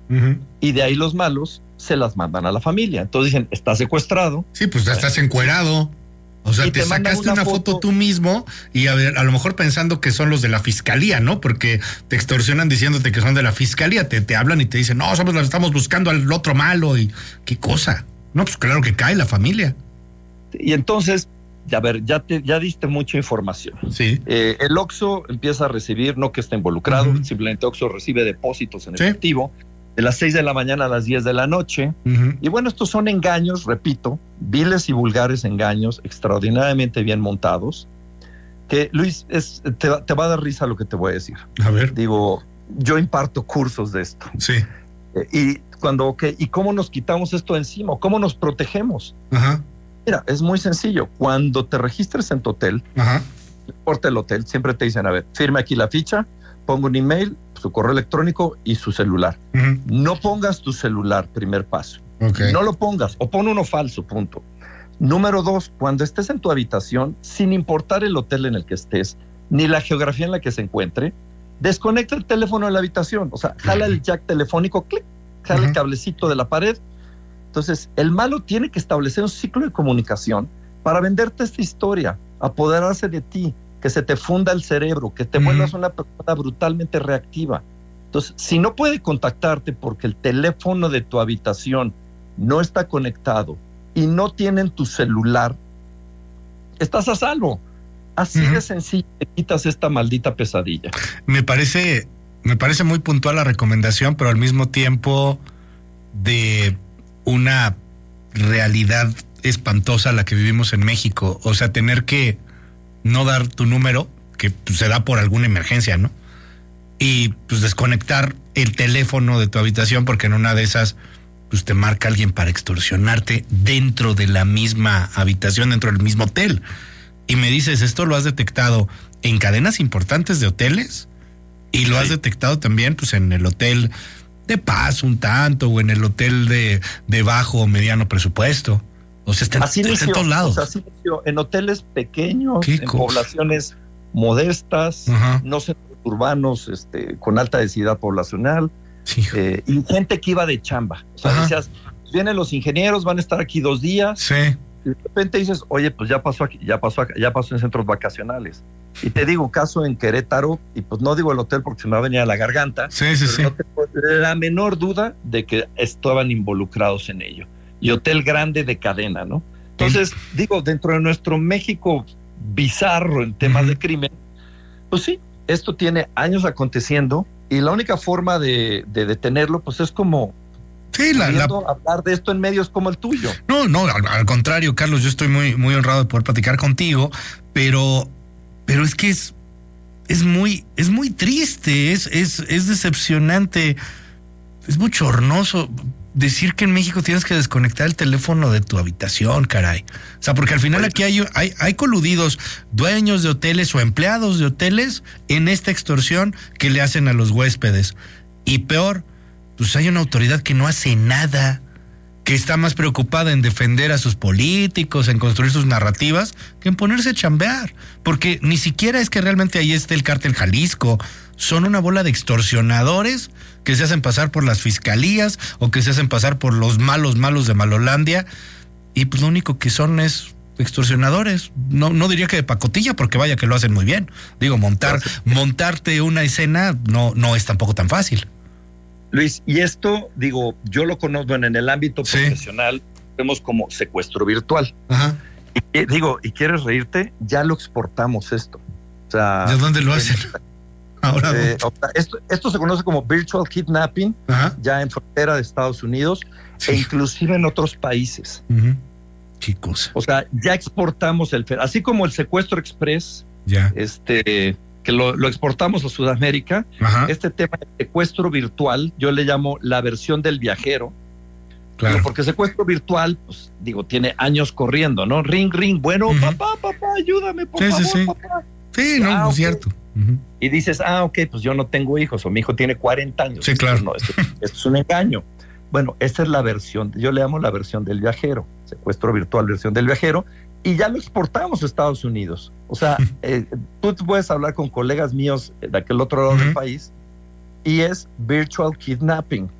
y de ahí los malos se las mandan a la familia. Entonces dicen, está secuestrado. Sí, pues ya estás encuerado. O sea, te sacaste una foto tú mismo y a lo mejor pensando que son los de la fiscalía, ¿no? Porque te extorsionan diciéndote que son de la fiscalía, te hablan y te dicen, no, estamos buscando al otro malo y qué cosa. No, pues claro que cae la familia. Y entonces, ya diste mucha información. Sí. El Oxxo empieza a recibir, no que esté involucrado, simplemente Oxxo recibe depósitos en efectivo de las 6 de la mañana a las 10 de la noche. Y bueno, estos son engaños, repito, viles y vulgares engaños, extraordinariamente bien montados, que, Luis, te va a dar risa lo que te voy a decir. A ver. Digo, yo imparto cursos de esto. Sí. ¿Y cómo nos quitamos esto de encima? ¿Cómo nos protegemos? Ajá. Mira, es muy sencillo. Cuando te registres en tu hotel, no importa el hotel, siempre te dicen, a ver, firme aquí la ficha, ponga un email, su correo electrónico y su celular. No pongas tu celular, primer paso. No lo pongas, o pon uno falso, punto. Número 2, cuando estés en tu habitación, sin importar el hotel en el que estés, ni la geografía en la que se encuentre, desconecta el teléfono de la habitación. O sea, jala el jack telefónico, clic, jala el cablecito de la pared. Entonces, el malo tiene que establecer un ciclo de comunicación para venderte esta historia, apoderarse de ti, que se te funda el cerebro, que te vuelvas una persona brutalmente reactiva. Entonces, si no puede contactarte porque el teléfono de tu habitación no está conectado y no tienen tu celular, estás a salvo. Así de sencillo te quitas esta maldita pesadilla. Me parece muy puntual la recomendación, pero al mismo tiempo de una realidad espantosa la que vivimos en México. O sea, tener que no dar tu número, que pues, se da por alguna emergencia, ¿no? Y pues desconectar el teléfono de tu habitación porque en una de esas pues te marca alguien para extorsionarte dentro de la misma habitación, dentro del mismo hotel. Y me dices, ¿esto lo has detectado en cadenas importantes de hoteles? Y lo has detectado también pues en el hotel de paso un tanto, o en el hotel de bajo o mediano presupuesto. O sea, está en todos lados. O sea, en hoteles pequeños, en poblaciones modestas, no centros urbanos con alta densidad poblacional, y gente que iba de chamba. O sea, decías, vienen los ingenieros, van a estar aquí 2 días. Sí. Y de repente dices, oye, pues ya pasó aquí, ya pasó en centros vacacionales. Y te digo, caso en Querétaro, y pues no digo el hotel porque se me va a venir a la garganta. No tengo la menor duda de que estaban involucrados en ello. Y hotel grande de cadena, ¿no? Entonces, digo, dentro de nuestro México bizarro en temas de crimen, pues sí, esto tiene años aconteciendo y la única forma de detenerlo, pues es como hablar de esto en medios como el tuyo. No, al contrario, Carlos, yo estoy muy, muy honrado de poder platicar contigo, pero es que es muy triste, es decepcionante, es bochornoso decir que en México tienes que desconectar el teléfono de tu habitación, caray. O sea, porque al final aquí hay coludidos dueños de hoteles o empleados de hoteles en esta extorsión que le hacen a los huéspedes. Y peor, pues hay una autoridad que no hace nada, que está más preocupada en defender a sus políticos, en construir sus narrativas, que en ponerse a chambear. Porque ni siquiera es que realmente ahí esté el cártel Jalisco. Son una bola de extorsionadores que se hacen pasar por las fiscalías o que se hacen pasar por los malos de Malolandia, y pues lo único que son es extorsionadores. No diría que de pacotilla, porque vaya que lo hacen muy bien. Digo, montarte una escena no es tampoco tan fácil. Luis, y esto, digo, yo lo conozco en el ámbito profesional, vemos como secuestro virtual. Y digo, ¿y quieres reírte? Ya lo exportamos esto. O sea, ¿de dónde lo hacen? Ahora esto se conoce como virtual kidnapping, ya en frontera de Estados Unidos e inclusive en otros países. ¿Qué cosa? O sea, ya exportamos así como el secuestro express, que lo exportamos a Sudamérica. Este tema de secuestro virtual, yo le llamo la versión del viajero. Claro. Digo, porque secuestro virtual, pues digo, tiene años corriendo, ¿no? Ring, ring, papá, ayúdame, por favor, papá. Sí, no, es cierto. Y dices, ok, pues yo no tengo hijos, o mi hijo tiene 40 años. Sí, claro. No, esto es un engaño. Bueno, esta es la versión, yo le llamo la versión del viajero, secuestro virtual, versión del viajero, y ya lo exportamos a Estados Unidos. O sea, tú puedes hablar con colegas míos de aquel otro lado del país, y es virtual kidnapping.